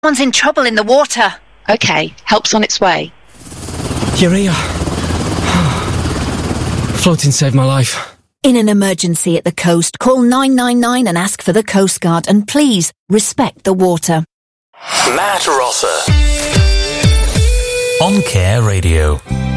Someone's in trouble in the water. Okay, help's on its way. You're here. Floating saved my life. In an emergency at the coast, call 999 and ask for the Coast Guard, and please respect the water. Matt Rosser on Care Radio.